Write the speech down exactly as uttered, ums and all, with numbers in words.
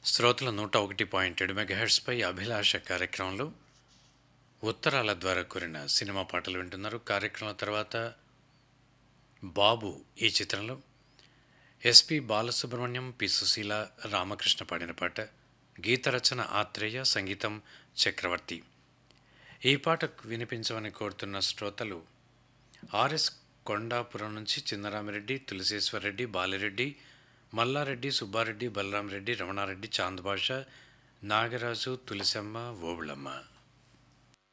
శ్రోతల నూట ఒకటి పాయింట్ ఏడు మెగాహెర్ట్స్పై అభిలాష కార్యక్రమంలో ఉత్తరాల ద్వారా కూరిన సినిమా పాటలు వింటున్నారు. కార్యక్రమం తర్వాత బాబు ఈ చిత్రంలో ఎస్పి బాలసుబ్రహ్మణ్యం, పి సుశీల, రామకృష్ణ పాడిన పాట. గీత రచన ఆత్రేయ, సంగీతం చక్రవర్తి. ఈ పాట వినిపించమని కోరుతున్న శ్రోతలు ఆర్ఎస్ కొండాపురం నుంచి చిన్నరామిరెడ్డి, తులసేశ్వరరెడ్డి, బాలిరెడ్డి, మల్లారెడ్డి, సుబ్బారెడ్డి, బలరామరెడ్డి, రమణారెడ్డి, చాందబాష, నాగరాజు, తులసమ్మ, ఓబుళమ్మ.